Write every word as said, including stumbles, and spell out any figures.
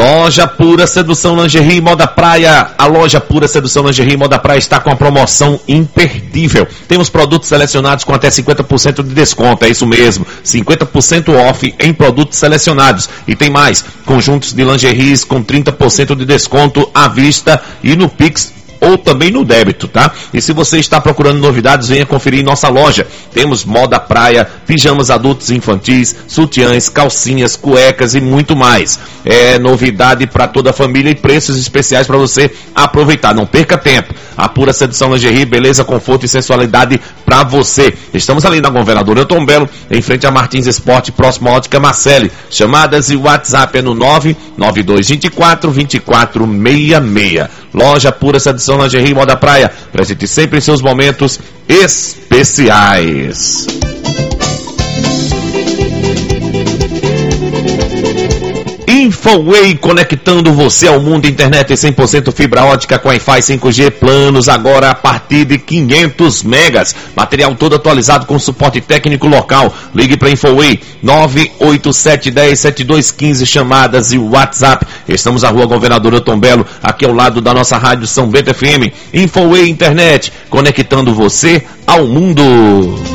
Loja Pura Sedução Lingerie Moda Praia. A loja Pura Sedução Lingerie Moda Praia está com a promoção imperdível. Temos produtos selecionados com até cinquenta por cento de desconto, é isso mesmo, cinquenta por cento off em produtos selecionados. E tem mais, conjuntos de lingeries com trinta por cento de desconto à vista e no Pix ou também no débito, tá? E se você está procurando novidades, venha conferir em nossa loja. Temos moda praia, pijamas adultos e infantis, sutiãs, calcinhas, cuecas e muito mais. É novidade para toda a família e preços especiais para você aproveitar. Não perca tempo. A Pura Sedução Lingerie, beleza, conforto e sensualidade para você. Estamos ali na Governador Elton Belo, em frente a Martins Esporte, próximo à Ótica Marcele. Chamadas e WhatsApp é no nove nove dois dois quatro, dois quatro seis seis. Loja Pura Sedução Lingerie Moda Praia, presente sempre em seus momentos especiais. Infoway, conectando você ao mundo, internet cem por cento fibra ótica com Wi-Fi cinco G, planos agora a partir de quinhentos megas. Material todo atualizado com suporte técnico local. Ligue para Infoway nove oito sete um zero sete dois um cinco, chamadas e WhatsApp. Estamos na Rua Governador Elton Belo, aqui ao lado da nossa rádio São Bento F M. Infoway Internet, conectando você ao mundo.